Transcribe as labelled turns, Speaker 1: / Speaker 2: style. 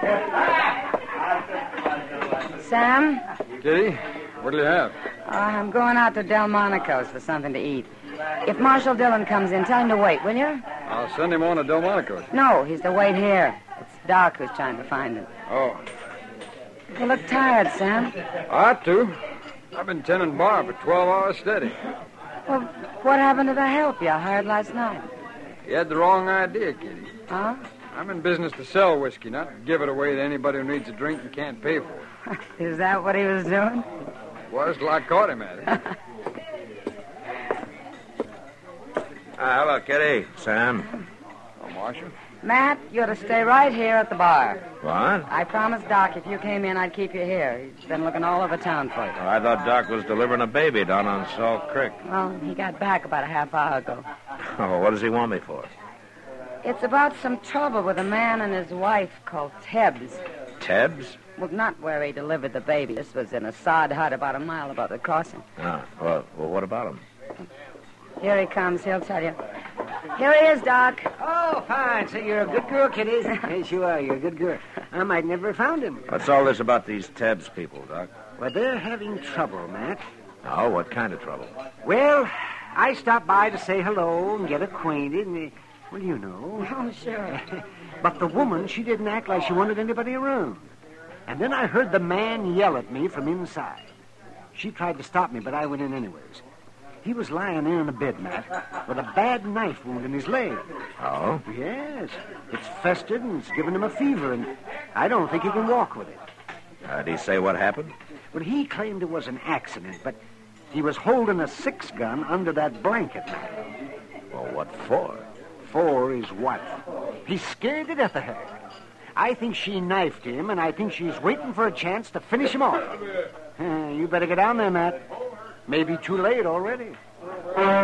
Speaker 1: Sam?
Speaker 2: Kitty, what'll you have?
Speaker 1: I'm going out to Delmonico's for something to eat. If Marshal Dillon comes in, tell him to wait, will you?
Speaker 2: I'll send him on to Delmonico's.
Speaker 1: No, he's to wait here. It's Doc who's trying to find him.
Speaker 2: Oh.
Speaker 1: You look tired, Sam.
Speaker 2: I ought to. I've been tending bar for 12 hours steady.
Speaker 1: Well, what happened to the help you hired last night?
Speaker 2: You had the wrong idea, Kitty.
Speaker 1: Huh?
Speaker 2: I'm in business to sell whiskey, not to give it away to anybody who needs a drink and can't pay for it.
Speaker 1: Is that what he was doing?
Speaker 2: Was till I caught him at it.
Speaker 3: Hello, Kitty. Sam.
Speaker 2: Oh, Marshal.
Speaker 1: Matt, you're to stay right here at the bar.
Speaker 3: What?
Speaker 1: I promised Doc if you came in, I'd keep you here. He's been looking all over town for you.
Speaker 3: Oh, I thought Doc was delivering a baby down on Salt Creek.
Speaker 1: Well, he got back about a half hour ago.
Speaker 3: Oh, what does he want me for?
Speaker 1: It's about some trouble with a man and his wife called Tebbs.
Speaker 3: Tebbs?
Speaker 1: Well, not where he delivered the baby. This was in a sod hut about a mile above the crossing.
Speaker 3: Oh, well, what about him?
Speaker 1: Here he comes. He'll tell you. Here he is, Doc.
Speaker 4: Oh, fine. So you're a good girl, Kitty. Yes, you are. You're a good girl. I might never have found him.
Speaker 3: What's all this about these Tebbs people, Doc?
Speaker 4: Well, they're having trouble, Matt.
Speaker 3: Oh, what kind of trouble?
Speaker 4: Well, I stopped by to say hello and get acquainted, and, well, you know.
Speaker 1: Oh, sure.
Speaker 4: But the woman, she didn't act like she wanted anybody around. And then I heard the man yell at me from inside. She tried to stop me, but I went in anyways. He was lying there in a bed, Matt, with a bad knife wound in his leg.
Speaker 3: Oh?
Speaker 4: Yes. It's festered and it's given him a fever, and I don't think he can walk with it.
Speaker 3: Did he say what happened?
Speaker 4: Well, he claimed it was an accident, but he was holding a 6-gun under that blanket, Matt.
Speaker 3: Well, what for?
Speaker 4: For his wife. He's scared to death of her. I think she knifed him, and I think she's waiting for a chance to finish him off. You better get down there, Matt. Maybe too late already.